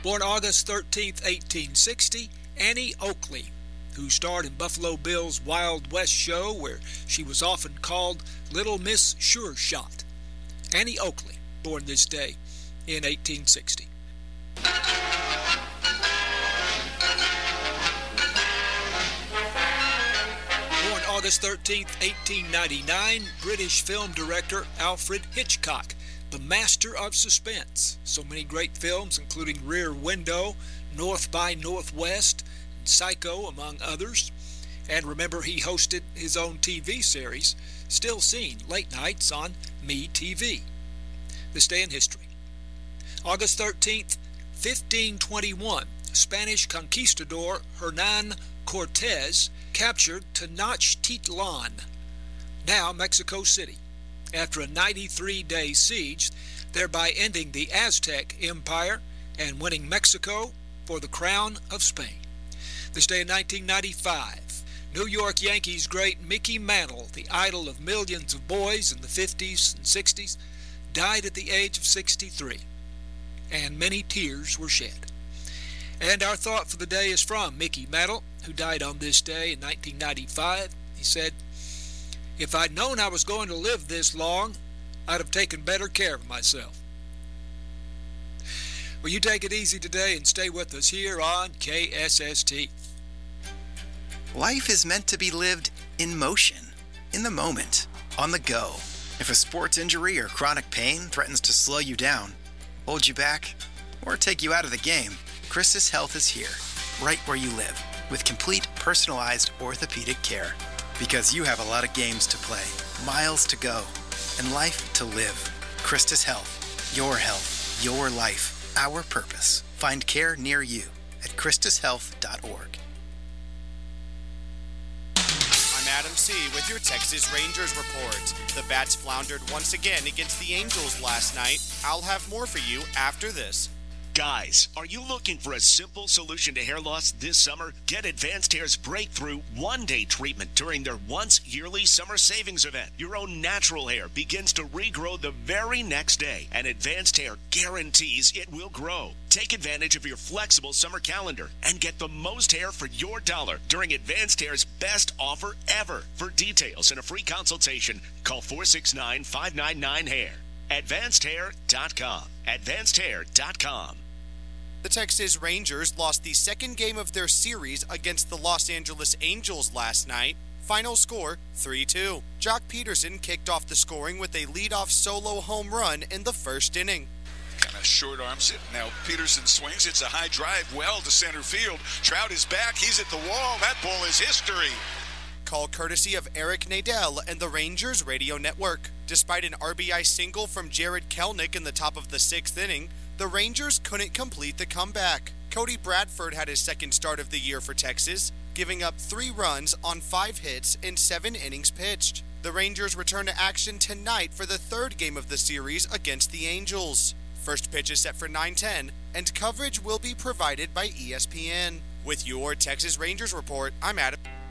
Born August 13th, 1860, Annie Oakley, who starred in Buffalo Bill's Wild West show, where she was often called Little Miss Sure Shot. Annie Oakley, born this day in 1860. Born August 13th, 1899, British film director Alfred Hitchcock, the master of suspense. So many great films, including Rear Window, North by Northwest, and Psycho, among others. And remember, he hosted his own TV series, still seen late nights on MeTV. This day in history. August 13th, 1521, Spanish conquistador Hernan Cortez captured Tenochtitlan, now Mexico City, after a 93-day siege, thereby ending the Aztec Empire and winning Mexico for the crown of Spain. This day in 1995, New York Yankees great Mickey Mantle, the idol of millions of boys in the 50s and 60s, died at the age of 63, and many tears were shed. And our thought for the day is from Mickey Mantle, who died on this day in 1995. He said, "If I'd known I was going to live this long, I'd have taken better care of myself." Well, you take it easy today and stay with us here on KSST. Life is meant to be lived in motion, in the moment, on the go. If a sports injury or chronic pain threatens to slow you down, hold you back, or take you out of the game, Christus Health is here, right where you live, with complete personalized orthopedic care. Because you have a lot of games to play, miles to go, and life to live. Christus Health, your life, our purpose. Find care near you at christushealth.org. I'm Adam C. with your Texas Rangers report. The Bats floundered once again against the Angels last night. I'll have more for you after this. Guys, are you looking for a simple solution to hair loss this summer? Get Advanced Hair's breakthrough one-day treatment during their once-yearly summer savings event. Your own natural hair begins to regrow the very next day, and Advanced Hair guarantees it will grow. Take advantage of your flexible summer calendar and get the most hair for your dollar during Advanced Hair's best offer ever. For details and a free consultation, call 469-599-HAIR. AdvancedHair.com. AdvancedHair.com. The Texas Rangers lost the second game of their series against the Los Angeles Angels last night. Final score, 3-2. Jock Peterson kicked off the scoring with a leadoff solo home run in the first inning. Kind of short arms it. Now Peterson swings. It's a high drive well to center field. Trout is back. He's at the wall. That ball is history. Call courtesy of Eric Nadel and the Rangers Radio Network. Despite an RBI single from Jared Kelnick in the top of the sixth inning, the Rangers couldn't complete the comeback. Cody Bradford had his second start of the year for Texas, giving up 3 runs on 5 hits in 7 innings pitched. The Rangers return to action tonight for the third game of the series against the Angels. First pitch is set for 9:10, and coverage will be provided by ESPN. With your Texas Rangers report, I'm Adam.